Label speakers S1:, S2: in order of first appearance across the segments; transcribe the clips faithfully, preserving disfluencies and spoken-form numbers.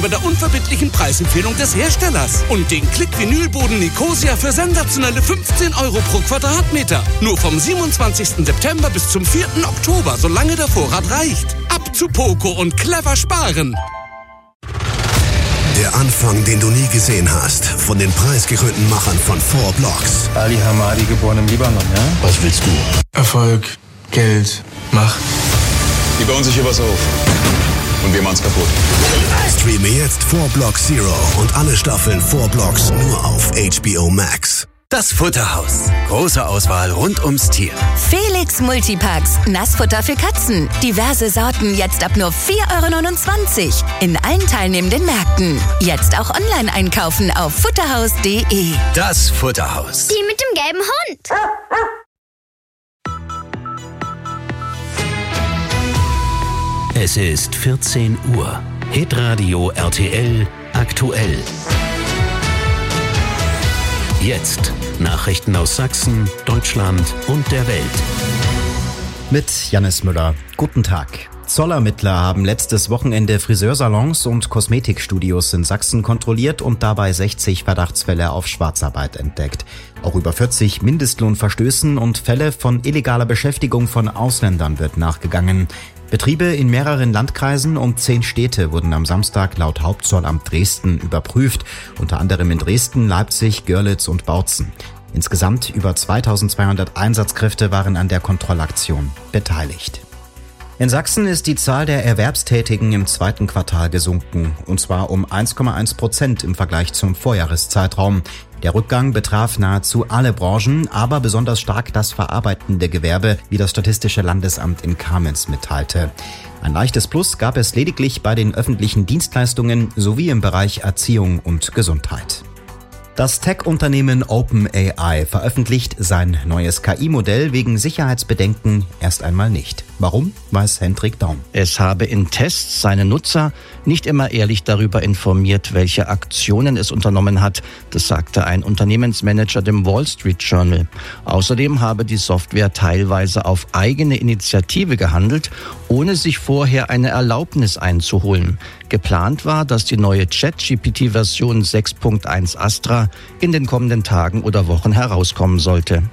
S1: bei der unverbindlichen Preisempfehlung des Herstellers und den Klick-Vinylboden Nicosia für sensationelle fünfzehn Euro pro Quadratmeter. Nur vom siebenundzwanzigsten September bis zum vierten Oktober, solange der Vorrat reicht. Ab zu Poco und clever sparen.
S2: Der Anfang, den du nie gesehen hast, von den preisgekrönten Machern von Four Blocks.
S3: Ali Hamadi, geboren im Libanon, ja?
S2: Was willst du?
S3: Erfolg, Geld, Macht.
S4: Die bauen sich hier was auf. Und wir machen's kaputt.
S2: Streame jetzt Four Blocks Zero und alle Staffeln Four Blocks nur auf H B O Max.
S5: Das Futterhaus. Große Auswahl rund ums Tier.
S6: Felix Multipacks. Nassfutter für Katzen. Diverse Sorten jetzt ab nur vier Euro neunundzwanzig. In allen teilnehmenden Märkten. Jetzt auch online einkaufen auf futterhaus punkt de.
S5: Das Futterhaus.
S7: Die mit dem gelben Hund.
S8: Es ist vierzehn Uhr. Hitradio R T L aktuell. Jetzt Nachrichten aus Sachsen, Deutschland und der Welt.
S9: Mit Jannis Müller. Guten Tag. Zollermittler haben letztes Wochenende Friseursalons und Kosmetikstudios in Sachsen kontrolliert und dabei sechzig Verdachtsfälle auf Schwarzarbeit entdeckt. Auch über vierzig Mindestlohnverstößen und Fälle von illegaler Beschäftigung von Ausländern wird nachgegangen. Betriebe in mehreren Landkreisen und zehn Städte wurden am Samstag laut Hauptzollamt Dresden überprüft, unter anderem in Dresden, Leipzig, Görlitz und Bautzen. Insgesamt über zweitausendzweihundert Einsatzkräfte waren an der Kontrollaktion beteiligt. In Sachsen ist die Zahl der Erwerbstätigen im zweiten Quartal gesunken, und zwar um eins Komma eins Prozent im Vergleich zum Vorjahreszeitraum. Der Rückgang betraf nahezu alle Branchen, aber besonders stark das verarbeitende Gewerbe, wie das Statistische Landesamt in Kamenz mitteilte. Ein leichtes Plus gab es lediglich bei den öffentlichen Dienstleistungen sowie im Bereich Erziehung und Gesundheit. Das Tech-Unternehmen OpenAI veröffentlicht sein neues K I-Modell wegen Sicherheitsbedenken erst einmal nicht. Warum, weiß Hendrik Daum.
S10: Es habe in Tests seine Nutzer nicht immer ehrlich darüber informiert, welche Aktionen es unternommen hat. Das sagte ein Unternehmensmanager dem Wall Street Journal. Außerdem habe die Software teilweise auf eigene Initiative gehandelt, ohne sich vorher eine Erlaubnis einzuholen. Geplant war, dass die neue ChatGPT Version sechs Punkt eins Astra in den kommenden Tagen oder Wochen herauskommen sollte.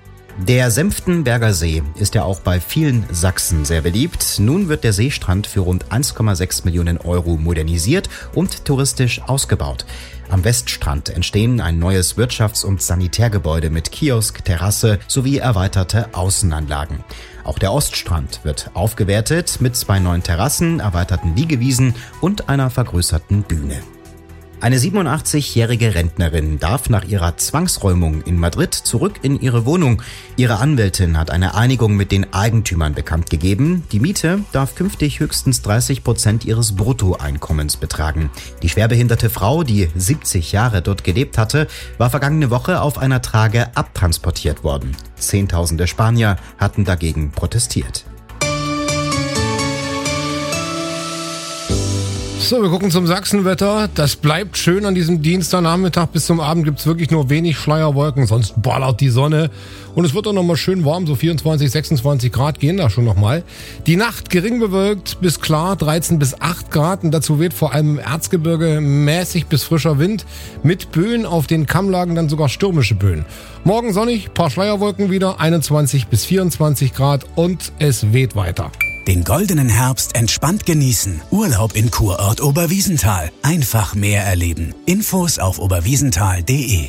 S9: Der Senftenberger See ist ja auch bei vielen Sachsen sehr beliebt. Nun wird der Seestrand für rund eins Komma sechs Millionen Euro modernisiert und touristisch ausgebaut. Am Weststrand entstehen ein neues Wirtschafts- und Sanitärgebäude mit Kiosk, Terrasse sowie erweiterte Außenanlagen. Auch der Oststrand wird aufgewertet mit zwei neuen Terrassen, erweiterten Liegewiesen und einer vergrößerten Bühne. Eine siebenundachtzigjährige Rentnerin darf nach ihrer Zwangsräumung in Madrid zurück in ihre Wohnung. Ihre Anwältin hat eine Einigung mit den Eigentümern bekannt gegeben. Die Miete darf künftig höchstens dreißig Prozent ihres Bruttoeinkommens betragen. Die schwerbehinderte Frau, die siebzig Jahre dort gelebt hatte, war vergangene Woche auf einer Trage abtransportiert worden. Zehntausende Spanier hatten dagegen protestiert.
S11: So, wir gucken zum Sachsenwetter. Das bleibt schön an diesem Dienstagnachmittag. Bis zum Abend gibt's wirklich nur wenig Schleierwolken, sonst ballert die Sonne. Und es wird auch nochmal schön warm, so vierundzwanzig, sechsundzwanzig Grad gehen da schon nochmal. Die Nacht gering bewölkt bis klar, dreizehn bis acht Grad. Und dazu weht vor allem im Erzgebirge mäßig bis frischer Wind. Mit Böen auf den Kammlagen dann sogar stürmische Böen. Morgen sonnig, paar Schleierwolken wieder, einundzwanzig bis vierundzwanzig Grad und es weht weiter.
S5: Den goldenen Herbst entspannt genießen. Urlaub in Kurort Oberwiesenthal. Einfach mehr erleben. Infos auf oberwiesenthal punkt de.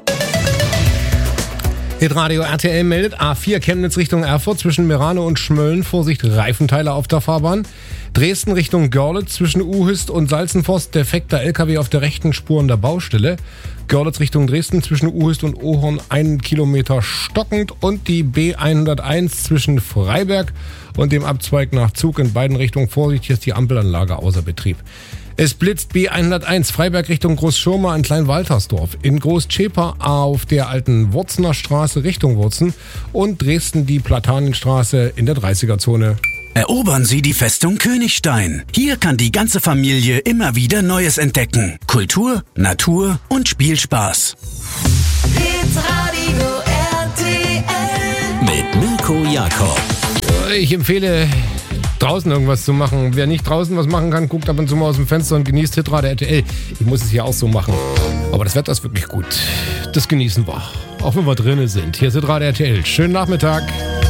S11: Hitradio R T L meldet A vier Chemnitz Richtung Erfurt zwischen Merano und Schmölln. Vorsicht, Reifenteile auf der Fahrbahn. Dresden Richtung Görlitz zwischen Uhüst und Salzenforst. Defekter L K W auf der rechten Spur an der Baustelle. Görlitz Richtung Dresden zwischen Uhüst und Ohorn einen Kilometer stockend. Und die B hunderteins zwischen Freiberg und dem Abzweig nach Zug in beiden Richtungen. Vorsicht, hier ist die Ampelanlage außer Betrieb. Es blitzt B hunderteins Freiberg Richtung Großschirma in Kleinwaltersdorf. In Großzschäper auf der alten Wurzener Straße Richtung Wurzen und Dresden die Platanenstraße in der dreißiger-Zone.
S5: Erobern Sie die Festung Königstein. Hier kann die ganze Familie immer wieder Neues entdecken. Kultur, Natur und Spielspaß.
S6: Hitradio R T L
S8: Mit Mirko Jakob.
S11: Ich empfehle draußen irgendwas zu machen. Wer nicht draußen was machen kann, guckt ab und zu mal aus dem Fenster und genießt Hitradio R T L. Ich muss es hier auch so machen. Aber das Wetter ist wirklich gut. Das genießen wir. Auch wenn wir drinnen sind. Hier ist Hitradio R T L. Schönen Nachmittag.